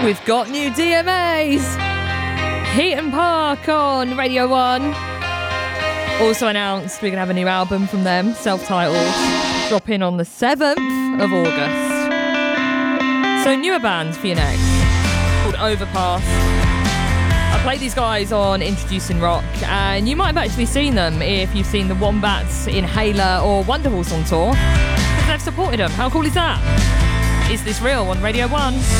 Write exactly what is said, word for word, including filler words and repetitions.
We've got new D M As. Heaton Park on Radio one. Also announced we're going to have a new album from them, self-titled, dropping on the seventh of August. So newer bands for you next, called Overpass. I played these guys on Introducing Rock, and you might have actually seen them if you've seen the Wombats, Inhaler or Wonderhorse on tour, because they've supported them. How cool is that? Is This Real on Radio one?